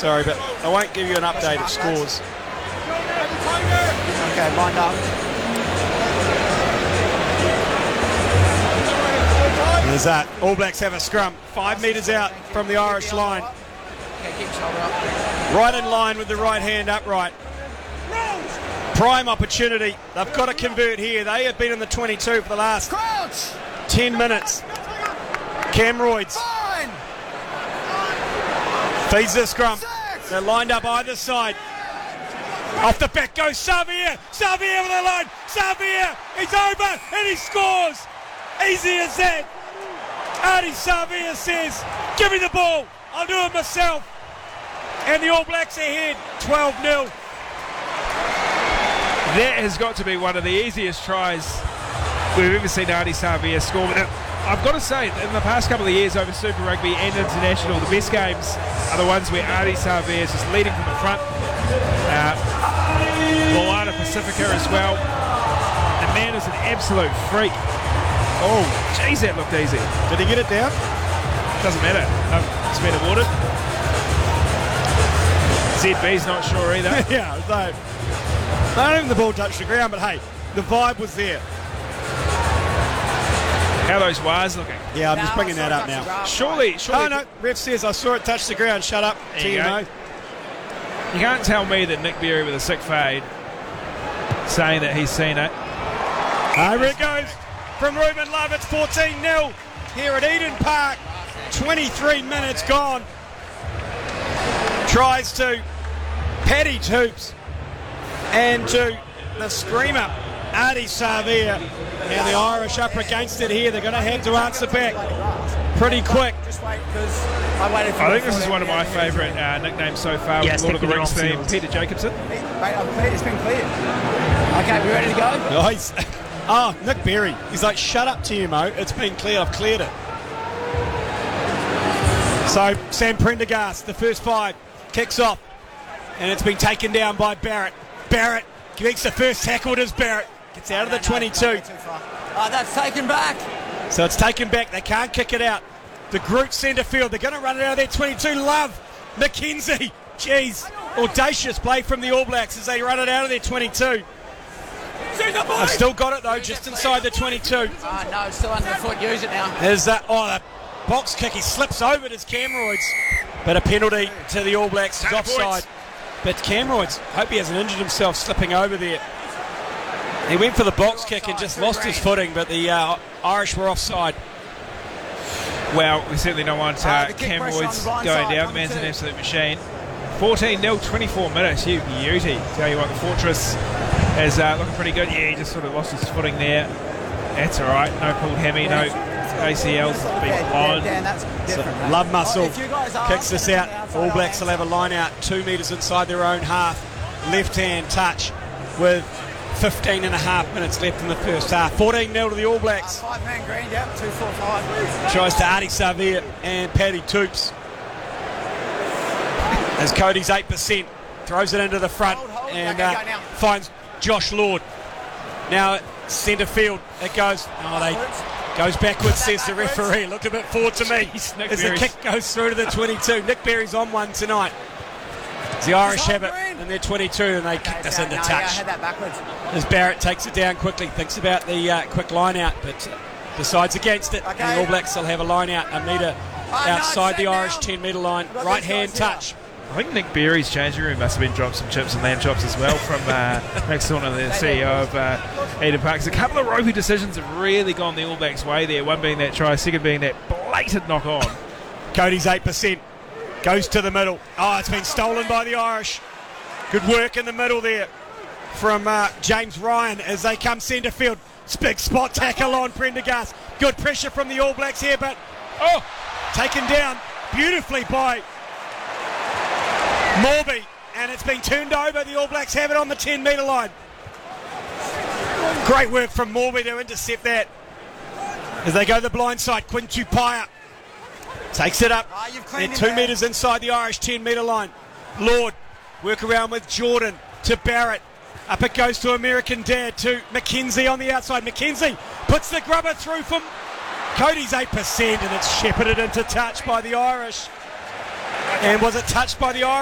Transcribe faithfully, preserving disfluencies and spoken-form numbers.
sorry, but I won't give you an update of scores. Okay, lined up. There's that. All Blacks have a scrum. Five metres out from the Irish line. Okay, keep shoulder up. Right in line with the right hand upright. Prime opportunity. They've got to convert here. They have been in the twenty-two for the last Crouch! ten minutes. Camroids Fine! feeds the scrum. Six! They're lined up either side. Off the back goes Xavier. Xavier over the line. Xavier, he's over and he scores. Easy as that. Ardie Savea says, give me the ball. I'll do it myself. And the All Blacks ahead, twelve nil. That has got to be one of the easiest tries we've ever seen Ardie Savea score. Now, I've got to say, in the past couple of years over Super Rugby and International, the best games are the ones where Ardie Savea is just leading from the front. Uh, Moana Pacifica as well. The man is an absolute freak. Oh, jeez, that looked easy. Did he get it down? Doesn't matter. Um, it's been awarded. Z B's not sure either. Yeah, so I don't even the ball touched the ground, but hey, the vibe was there. How are those wires looking? Yeah, I'm just Now bringing I that saw up it touch the now. grass. Surely, surely. Oh no, ref says I saw it touch the ground. Shut up, There T you M O. go. You can't tell me that Nick Berry with a sick fade saying that he's seen it. Over it goes from Ruben Love. It's fourteen nil here at Eden Park. twenty-three minutes gone. Tries to Paddy Toops and to the screamer Ardie Savea. Now the Irish up against it here. They're going to have to answer back pretty quick. Just wait, because I waited for I the think this is full one of my end. favourite uh, nicknames so far Yeah, with Lord of the stick with Rings your theme, options. Peter Jacobson. Wait, I've cleared, it's been cleared. Okay, we ready to go? Nice. Oh, Nick Berry. He's like, shut up, T M O. It's been cleared. I've cleared it. So, Sam Prendergast, the first five, kicks off. And it's been taken down by Barrett. Barrett makes the first tackle. It is Barrett. Gets out of the twenty-two. Oh, that's taken back. So it's taken back. They can't kick it out. The Groot centre field. They're going to run it out of their twenty-two. Love. McKenzie. Jeez. Audacious play from the All Blacks as they run it out of their twenty-two. They've still got it though, just inside the twenty-two. Oh, no, it's still underfoot. Use it now. There's that. Oh, the box kick. He slips over to Camroids. But a penalty to the All Blacks is Take the offside. points. But Camroids, hope he hasn't injured himself slipping over there. He went for the box kick and just lost his footing, but the uh, Irish were offside. Well, we certainly don't want uh, Uh, the kick Cam pressure on Woods the blind going side, down. The coming man's an to. absolute machine. fourteen nil, twenty-four minutes. You beauty. Tell you what, the Fortress is uh, looking pretty good. Yeah, he just sort of lost his footing there. That's all right. No pulled hammy, no A C Ls been Yeah, blown. Dan, that's different. mate. Love Muscle Oh, if you guys are kicks this gonna out. be outside All our Blacks will hands- have a line out, two metres inside their own half. Left hand touch with fifteen and a half minutes left in the first half. fourteen nil to the All Blacks. Five man green, yep, two, four, five. Tries to Ardie Savea and Paddy Toops. As Cody's eight percent, throws it into the front Hold, hold. and Okay, uh, go now. finds Josh Lord. Now centre field, it goes. Oh, they goes backwards, says the referee. Looked a bit forward to me Jeez, Nick as the Berry's- kick goes through to the twenty-two. Nick Berry's on one tonight. As the Irish have it in their twenty-two and they kick this Okay, into no, yeah, I touch. had that backwards. As Barrett takes it down quickly, thinks about the uh, quick line out, but uh, decides against it. Okay. And the All Blacks will have a line out a metre Oh, no, outside the set Irish down. ten metre line. Got Right these hand guys here. touch. I think Nick Berry's changing room must have been dropped some chips and lamb chops as well from uh, Max Horner, the C E O of uh, Eden Park. A couple of ropey decisions have really gone the All Blacks' way there. One being that try, second being that blatant knock on. Cody's eight percent. Goes to the middle. Oh, it's been stolen by the Irish. Good work in the middle there from uh, James Ryan as they come centre field. It's big spot tackle on Prendergast. Good pressure from the All Blacks here, but oh, taken down beautifully by Morby, and it's been turned over. The All Blacks have it on the ten metre line. Great work from Morby to intercept that. As they go the blind side, Quinn Tupaia takes it up. Ah, you've They're cleaned him two there. metres inside the Irish ten metre line. Lord, work around with Jordan to Barrett. Up it goes to American Dad to McKenzie on the outside. McKenzie puts the grubber through from Cody's eight percent, and it's shepherded into touch by the Irish. And was it touched by the Irish?